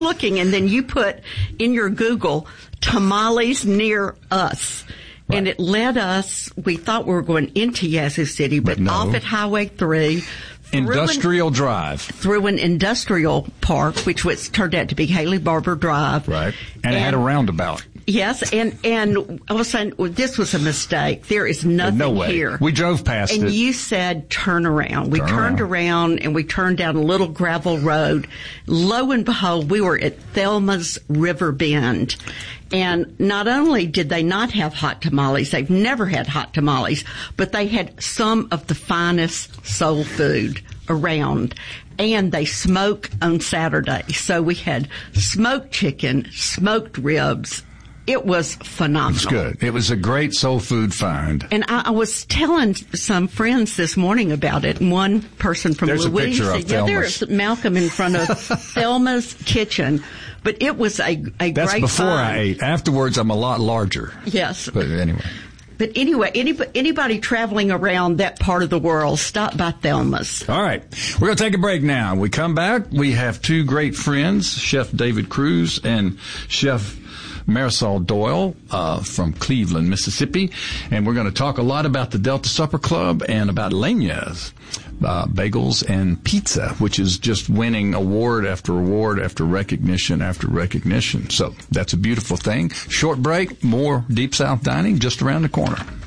looking, and then you put in your Google tamales near us. Right. And it led us, we thought we were going into Yazoo City, but no. Off at Highway 3. Industrial Drive. Through an industrial park, which turned out to be Haley Barbour Drive. Right. And it had a roundabout. Yes, and I was saying, well, this was a mistake. There is nothing here. We drove past it. And you said, turn around. We turned around, and we turned down a little gravel road. Lo and behold, we were at Thelma's River Bend. And not only did they not have hot tamales, they've never had hot tamales, but they had some of the finest soul food around. And they smoke on Saturday. So we had smoked chicken, smoked ribs. It was phenomenal. It was good. It was a great soul food find. And I was telling some friends this morning about it, and one person from Louise said, there's Malcolm in front of Thelma's Kitchen. But it was a great find. That's before I ate. Afterwards, I'm a lot larger. Yes. But anyway, anybody traveling around that part of the world, stop by Thelma's. All right. We're going to take a break now. When we come back, we have two great friends, Chef David Cruz and Chef Marisol Doyle from Cleveland, Mississippi. And we're going to talk a lot about the Delta Supper Club and about Leña's bagels and pizza, which is just winning award after award after recognition after recognition. So that's a beautiful thing. Short break, more Deep South Dining just around the corner.